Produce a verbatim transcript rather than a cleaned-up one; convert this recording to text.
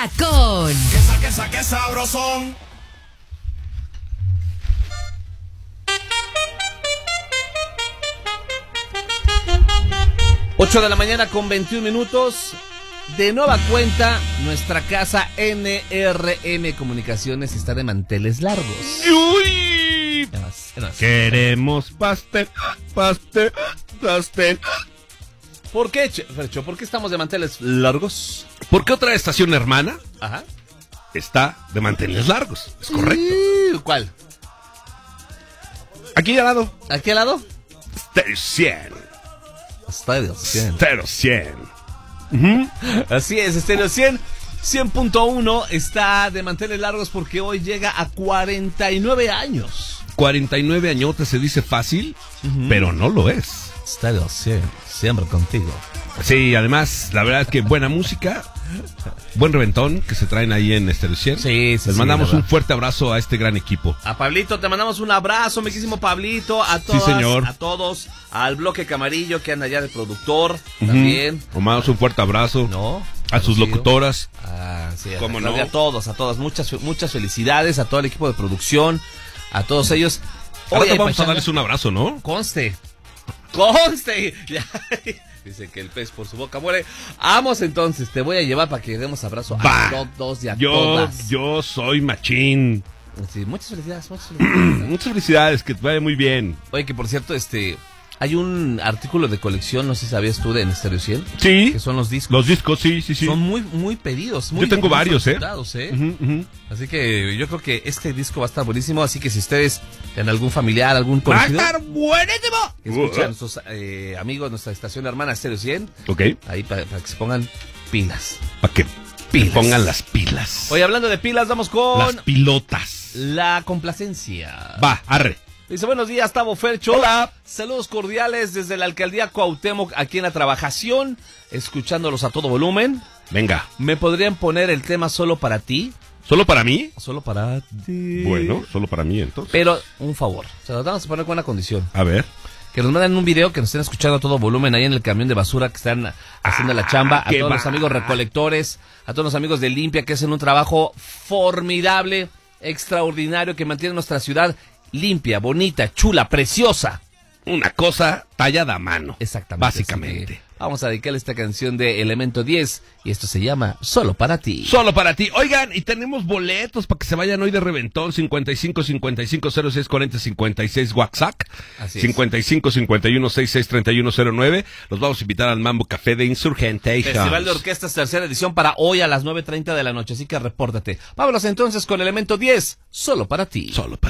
día con... Quesa, quesa, qué sabrosón. ocho de la mañana con veintiún minutos. De nueva cuenta, nuestra casa N R M Comunicaciones está de manteles largos. ¡Uy! Además, además. Queremos pastel, pastel, pastel. ¿Por qué, Fercho? ¿Por qué estamos de manteles largos? Porque otra estación hermana Ajá. está de manteles largos. Es correcto. ¿Y ¿Cuál? Aquí al lado. ¿Aquí al lado? Stereo cien. Stereo cien. Stereo cien. Así es, Stereo cien. cien punto uno está de manteles largos porque hoy llega a cuarenta y nueve años. cuarenta y nueve añotes se dice fácil, uh-huh. pero no lo es. Stereo cien, siempre contigo. Sí, además, la verdad es que buena música, buen reventón que se traen ahí en Stereo cien. Sí, sí, Les sí, mandamos un fuerte abrazo a este gran equipo. A Pablito, te mandamos un abrazo, mi querísimo Pablito, a todos, sí, señor. a todos, al bloque Camarillo que anda allá de productor, uh-huh. también. Les mandamos un fuerte abrazo. No. A sus locutoras. Ah, sí, ¿Cómo a, no? A todos, a todas, muchas, muchas felicidades a todo el equipo de producción, a todos ellos. Ahora vamos a darles un abrazo, ¿no? Conste. Conste. Dice que el pez por su boca muere. Vamos entonces, te voy a llevar para que demos abrazo Va. a todos y a yo, todas. Yo soy machín. Sí, muchas felicidades, muchas felicidades. Muchas felicidades, que te vaya muy bien. Oye, que por cierto, este... hay un artículo de colección, no sé si sabías tú, de en Stereo cien. Sí. Que son los discos. Los discos, sí, sí, sí. Son muy, muy pedidos. Muy yo tengo varios, ¿eh? ¿eh? Uh-huh, uh-huh. Así que yo creo que este disco va a estar buenísimo. Así que si ustedes, en algún familiar, algún conocido... ¡Va a estar buenísimo! Que escuchan a nuestros eh, amigos, nuestra estación hermana Stereo cien. Ok. Ahí para, para que se pongan pilas. Para que pilas. pongan las pilas. Oye, hablando de pilas, vamos con... las pilotas. La complacencia. Va, arre. Dice, buenos días, Tavo Fercho. Hola. Saludos cordiales desde la alcaldía Cuauhtémoc, aquí en la trabajación, escuchándolos a todo volumen. Venga. ¿Me podrían poner el tema Solo para ti? ¿Solo para mí? Solo para ti. Bueno, solo para mí entonces. Pero, un favor, se los vamos a poner con una condición. A ver. Que nos manden un video, que nos estén escuchando a todo volumen ahí en el camión de basura que están haciendo ah, la chamba. A todos va. los amigos recolectores, a todos los amigos de Limpia que hacen un trabajo formidable, extraordinario, que mantiene nuestra ciudad limpia, bonita, chula, preciosa. Una cosa tallada a mano. Exactamente. Básicamente. Vamos a dedicarle esta canción de Elemento diez y esto se llama Solo para ti. Solo para ti. Oigan, y tenemos boletos para que se vayan hoy de reventón. cincuenta y cinco, cincuenta y cinco, cero seis, cuarenta, cincuenta y seis WhatsApp. Así es. cincuenta y cinco, cincuenta y uno, sesenta y seis, treinta y uno cero nueve. Los vamos a invitar al Mambo Café de Insurgente. Festival de Orquestas, tercera edición para hoy a las nueve treinta de la noche. Así que repórtate. Vámonos entonces con Elemento diez. Solo para ti. Solo para